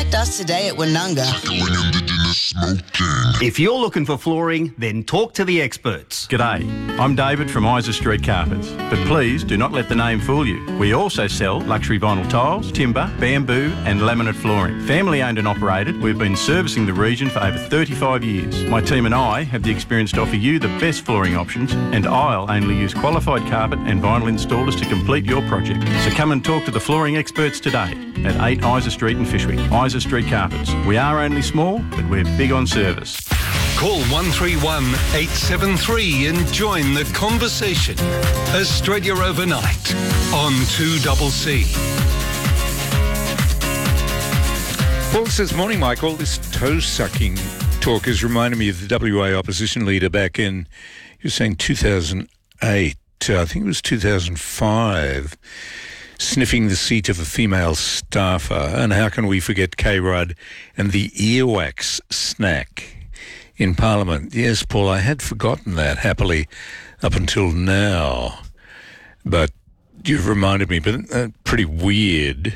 Contact us today at Woononga. If you're looking for flooring, then talk to the experts. G'day, I'm David from Isa Street Carpets, but please do not let the name fool you. We also sell luxury vinyl tiles, timber, bamboo and laminate flooring. Family owned and operated, we've been servicing the region for over 35 years. My team and I have the experience to offer you the best flooring options, and I'll only use qualified carpet and vinyl installers to complete your project. So come and talk to the flooring experts today at 8 Isa Street in Fyshwick. Isa Street Carpets. We are only small, but we're big on service. Call 131 873 and join the conversation. Australia Overnight on 2CC. Paul says, morning, Mike. All this toe-sucking talk has reminded me of the WA opposition leader back in, he was saying 2008, I think it was 2005, sniffing the seat of a female staffer. And how can we forget K-Rudd and the earwax snack in Parliament? Yes, Paul, I had forgotten that, happily, up until now. But you've reminded me, but pretty weird.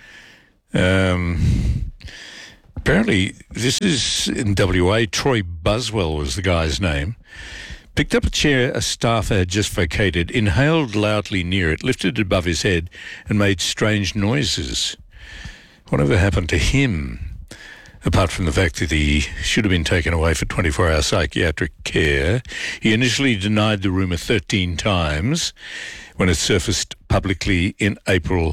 Apparently, this is in WA. Troy Buswell was the guy's name. Picked up a chair a staffer had just vacated, inhaled loudly near it, lifted it above his head, and made strange noises. Whatever happened to him? Apart from the fact that he should have been taken away for 24-hour psychiatric care. He initially denied the rumour 13 times when it surfaced publicly in April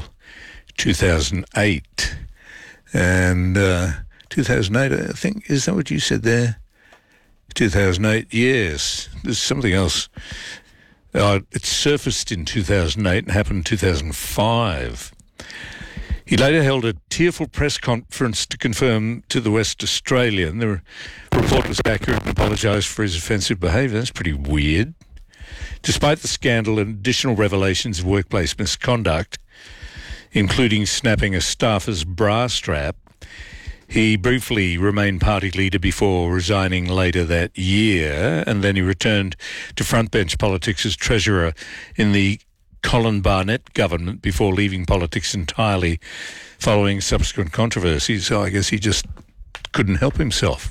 2008. And 2008, I think, is that what you said there? 2008, yes. There's something else. It surfaced in 2008 and happened in 2005. He later held a tearful press conference to confirm to the West Australian the report was accurate and apologised for his offensive behaviour. That's pretty weird. Despite the scandal and additional revelations of workplace misconduct, including snapping a staffer's bra strap, he briefly remained party leader before resigning later that year, and then he returned to frontbench politics as treasurer in the Colin Barnett government before leaving politics entirely following subsequent controversies. So I guess he just couldn't help himself.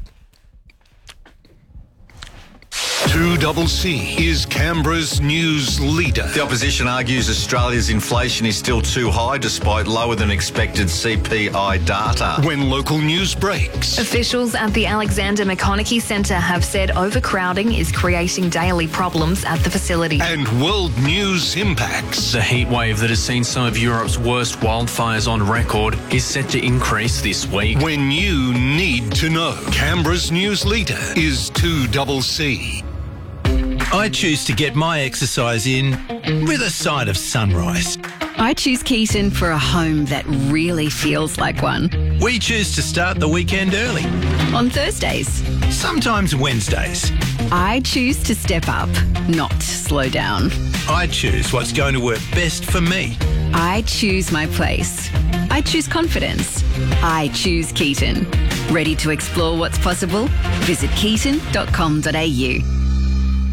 2CC is Canberra's news leader. The opposition argues Australia's inflation is still too high despite lower than expected CPI data. When local news breaks. Officials at the Alexander McConaughey Centre have said overcrowding is creating daily problems at the facility. And world news impacts. The heatwave that has seen some of Europe's worst wildfires on record is set to increase this week. When you need to know. Canberra's news leader is 2CC. I choose to get my exercise in with a side of sunrise. I choose Keaton for a home that really feels like one. We choose to start the weekend early. On Thursdays. Sometimes Wednesdays. I choose to step up, not slow down. I choose what's going to work best for me. I choose my place. I choose confidence. I choose Keaton. Ready to explore what's possible? Visit keaton.com.au.